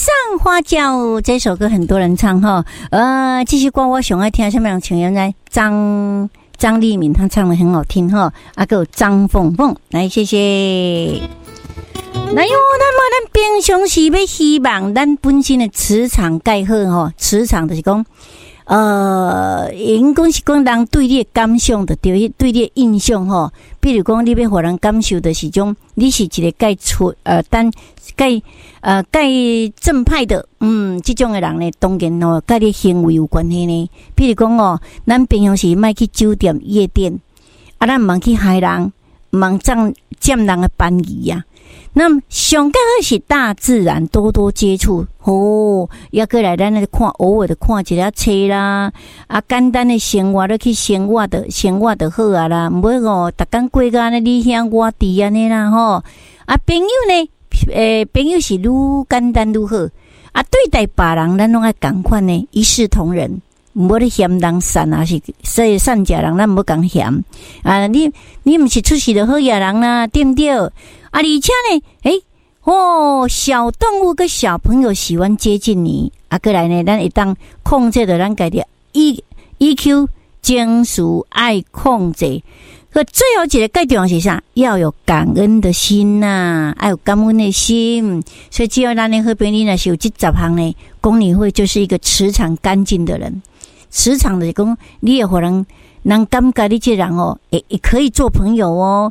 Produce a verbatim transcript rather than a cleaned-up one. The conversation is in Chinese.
上花轿这首歌很多人唱哈，呃，这些歌我上爱听，什么样成员呢？张张丽敏她唱的很好听哈，啊个张凤凤，来谢谢。那哟，那么咱平常时要希望咱本身的磁场盖好吼，磁场就是讲，呃，因讲是讲人对你的感想的，对对你的印象吼。比如讲，你要互人感受的是种，你是一个介出呃，但介呃介正派的，嗯，这种的人呢，当然哦，跟你行为有关系呢。比如讲哦，咱平常时莫去酒店、夜店，啊，咱莫去害人，莫占占人的便宜啊。那么上个是大自然多多接触哦，也过来咱那看偶尔的看一下册啦，啊简单的生活都去生活的生活的好啊啦，唔会哦，逐工过个呢你乡我地安尼啦吼，啊朋友呢，诶、呃、朋友是愈简单愈好，啊对待别人咱拢爱共款呢，一视同仁。唔好咧嫌人善啊，是说善假人，咱唔好讲嫌啊！你你唔是出世的好野人啦，对不对？啊，而且呢，诶、欸，哦，小动物跟小朋友喜欢接近你，啊，过来呢，咱会当控制着咱家己 E E Q 情绪爱控制。可最后一个最重要是啥？要有感恩的心呐、啊，要有感恩的心。所以只要咱的好朋友呢是有这十项呢，公理会就是一个磁场干净的人。磁场的讲，你也可能人感觉你这人哦，也也可以做朋友哦。